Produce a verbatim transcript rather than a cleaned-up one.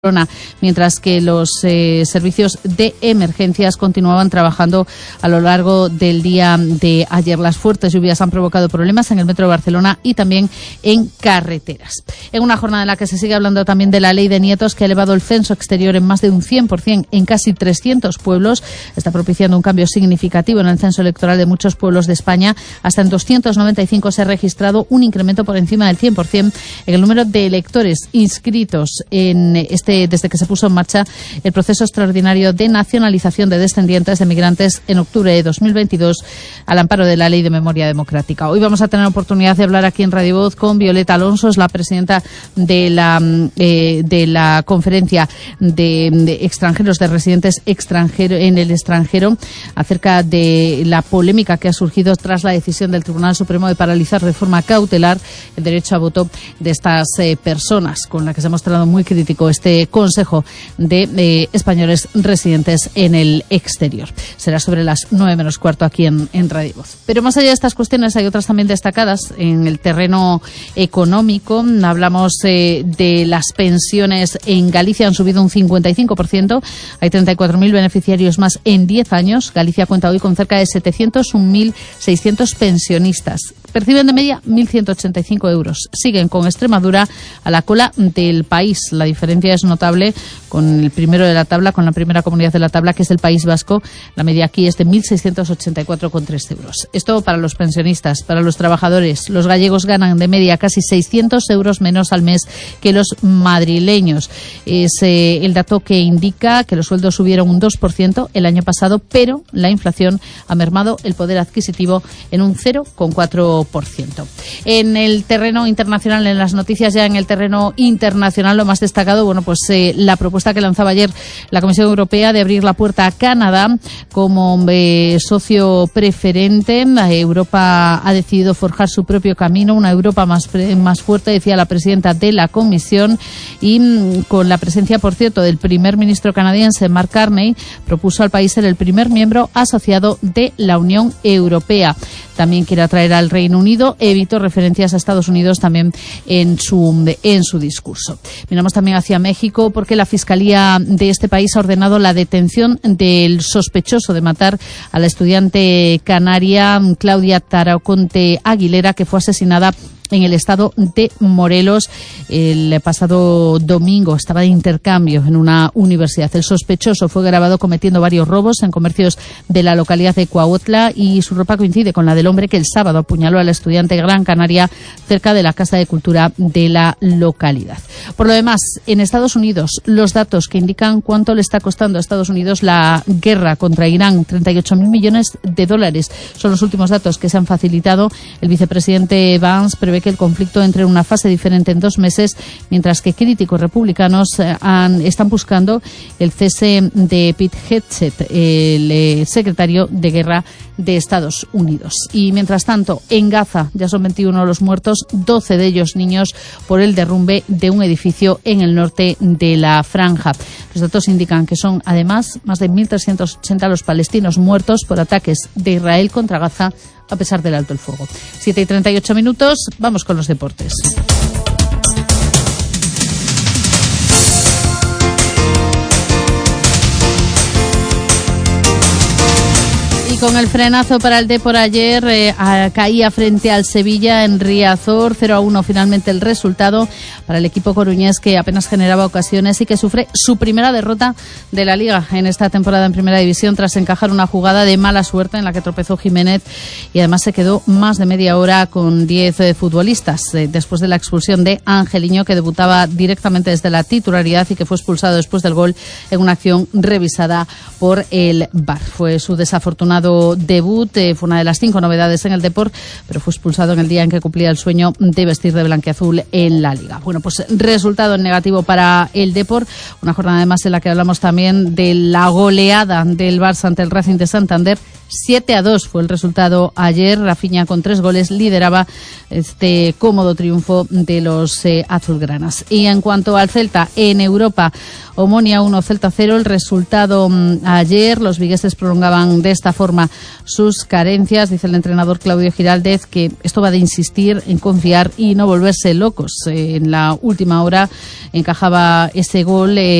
mientras que los eh, servicios de emergencias continuaban trabajando a lo largo del día de ayer. Las fuertes lluvias han provocado problemas en el metro de Barcelona y también en carreteras. En una jornada en la que se sigue hablando también de la ley de nietos, que ha elevado el censo exterior en más de un cien por ciento en casi trescientos pueblos, está propiciando un cambio significativo en el censo electoral de muchos pueblos de España. Hasta en doscientos noventa y cinco se ha registrado un incremento por encima del cien por ciento en el número de electores inscritos en este desde que se puso en marcha el proceso extraordinario de nacionalización de descendientes de migrantes en octubre de dos mil veintidós al amparo de la Ley de Memoria Democrática. Hoy vamos a tener la oportunidad de hablar aquí en Radio Voz con Violeta Alonso, es la presidenta de la eh, de la Conferencia de, de Extranjeros, de Residentes extranjero, en el extranjero, acerca de la polémica que ha surgido tras la decisión del Tribunal Supremo de paralizar de forma cautelar el derecho a voto de estas eh, personas, con la que se ha mostrado muy crítico este Consejo de eh, Españoles residentes en el exterior. Será sobre las nueve menos cuarto aquí en, en Radio Voz. Pero más allá de estas cuestiones hay otras también destacadas en el terreno económico. Hablamos eh, de las pensiones en Galicia, han subido un cincuenta y cinco por ciento. Hay treinta y cuatro mil beneficiarios más en diez años. Galicia cuenta hoy con cerca de setecientos un mil seiscientos pensionistas. Perciben de media mil ciento ochenta y cinco euros. Siguen con Extremadura a la cola del país. La diferencia es notable con el primero de la tabla, con la primera comunidad de la tabla, que es el País Vasco. La media aquí es de mil seiscientos ochenta y cuatro coma tres euros. Esto para los pensionistas. Para los trabajadores, los gallegos ganan de media casi seiscientos euros menos al mes que los madrileños. Es eh, el dato que indica que los sueldos subieron un dos por ciento el año pasado, pero la inflación ha mermado el poder adquisitivo en un cero coma cuatro por ciento. En el terreno internacional, en las noticias ya en el terreno internacional, lo más destacado, bueno, pues eh, la propuesta que lanzaba ayer la Comisión Europea de abrir la puerta a Canadá como eh, socio preferente. Europa ha decidido forjar su propio camino, una Europa más, más fuerte, decía la presidenta de la Comisión, y mm, con la presencia, por cierto, del primer ministro canadiense, Mark Carney, propuso al país ser el primer miembro asociado de la Unión Europea. También quiere atraer al Reino Unido, evitó referencias a Estados Unidos también en su, en su discurso. Miramos también hacia México, porque la Fiscalía de este país ha ordenado la detención del sospechoso de matar a la estudiante canaria Claudia Taraconte Aguilera, que fue asesinada en el estado de Morelos el pasado domingo. Estaba de intercambio en una universidad. El sospechoso fue grabado cometiendo varios robos en comercios de la localidad de Cuautla y su ropa coincide con la del hombre que el sábado apuñaló a la estudiante Gran Canaria cerca de la Casa de Cultura de la localidad. Por lo demás, en Estados Unidos, los datos que indican cuánto le está costando a Estados Unidos la guerra contra Irán, treinta y ocho mil millones de dólares, son los últimos datos que se han facilitado. El vicepresidente Vance prevé que el conflicto entre en una fase diferente en dos meses, mientras que críticos republicanos eh, han, están buscando el cese de Pete Hegseth, el eh, secretario de Guerra de Estados Unidos. Y mientras tanto, en Gaza ya son veintiuno los muertos, doce de ellos niños, por el derrumbe de un edificio en el norte de la franja. Los datos indican que son además más de mil trescientos ochenta los palestinos muertos por ataques de Israel contra Gaza, a pesar del alto el fuego. siete y treinta y ocho minutos, vamos con los deportes. Con el frenazo para el Depor ayer, eh, a, caía frente al Sevilla en Riazor, cero a uno finalmente el resultado para el equipo coruñés, que apenas generaba ocasiones y que sufre su primera derrota de la Liga en esta temporada en Primera División, tras encajar una jugada de mala suerte en la que tropezó Jiménez y además se quedó más de media hora con diez eh, futbolistas eh, después de la expulsión de Angeliño, que debutaba directamente desde la titularidad y que fue expulsado después del gol en una acción revisada por el V A R. Fue su desafortunado debut, eh, fue una de las cinco novedades en el Depor, pero fue expulsado en el día en que cumplía el sueño de vestir de blanquiazul en la Liga. Bueno, pues resultado en negativo para el Depor, una jornada además en la que hablamos también de la goleada del Barça ante el Racing de Santander, siete a dos fue el resultado ayer. Rafinha con tres goles lideraba este cómodo triunfo de los eh, azulgranas. Y en cuanto al Celta, en Europa, Omonia uno, Celta cero, el resultado mmm, ayer. Los vigueses prolongaban de esta forma sus carencias. Dice el entrenador Claudio Giraldez que esto va de insistir en confiar y no volverse locos. Eh, en la última hora encajaba ese gol eh,